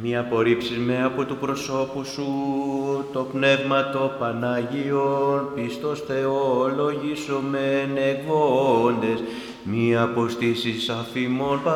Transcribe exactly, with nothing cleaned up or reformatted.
Μη απορρίψεις με από του προσώπου σου το πνεύμα το Παναγίον, πιστός Θεό, λογίσομεν εκβόντες, μη αποστήσεις αφήμων